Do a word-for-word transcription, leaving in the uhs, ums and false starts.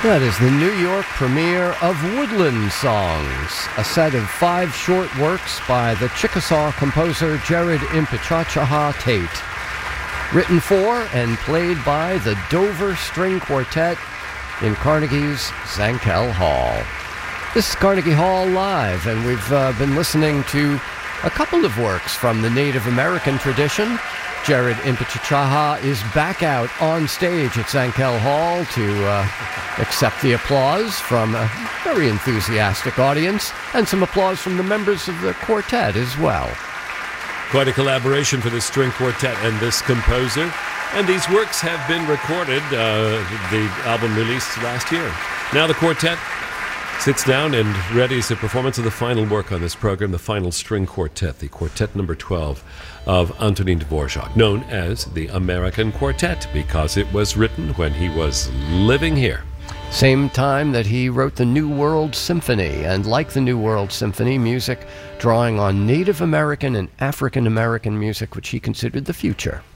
That is the New York premiere of Woodland Songs, a set of five short works by the Chickasaw composer Jared Impichachaha Tate, written for and played by the Dover String Quartet in Carnegie's Zankel Hall. This is Carnegie Hall Live, and we've uh, been listening to a couple of works from the Native American tradition. Jared Impichachaha is back out on stage at Zankel Hall to uh, accept the applause from a very enthusiastic audience and some applause from the members of the quartet as well. Quite a collaboration for this string quartet and this composer. And these works have been recorded, uh, the album released last year. Now the quartet sits down and readies the performance of the final work on this program, the final string quartet, the quartet number twelve of Antonin Dvorak, known as the American Quartet because it was written when he was living here. Same time that he wrote the New World Symphony, and like the New World Symphony, music drawing on Native American and African American music, which he considered the future.